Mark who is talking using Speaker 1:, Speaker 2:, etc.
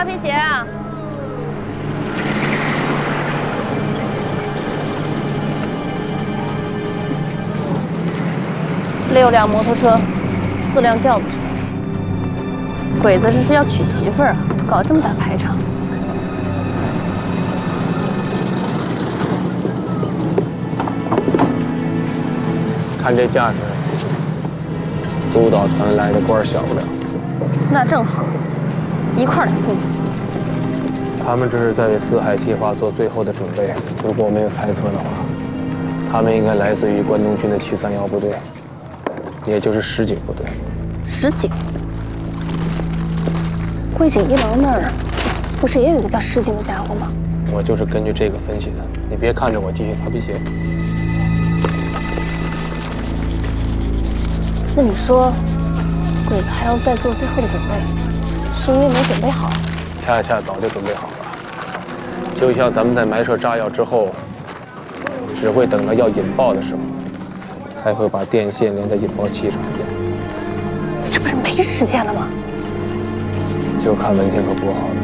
Speaker 1: 皮鞋啊？6辆摩托车，4辆轿子。鬼子这是要娶媳妇儿啊？搞这么大排场？
Speaker 2: 看这架势，督导团来的官小不了。
Speaker 1: 那正好，一块儿来送死。
Speaker 2: 他们这是在为四海计划做最后的准备。如果我没有猜测的话，他们应该来自于关东军的731部队，也就是石井部队。
Speaker 1: 石井？桂井一郎那儿不是也有一个叫石井的家伙吗？
Speaker 2: 我就是根据这个分析的。你别看着我继续擦皮鞋。
Speaker 1: 那你说，鬼子还要再做最后的准备，是因为没准备好？
Speaker 2: 恰恰早就准备好了。就像咱们在埋设炸药之后，只会等到要引爆的时候，才会把电线连在引爆器上一样。
Speaker 1: 这不是没时间了吗？
Speaker 2: 就看文天和博豪了。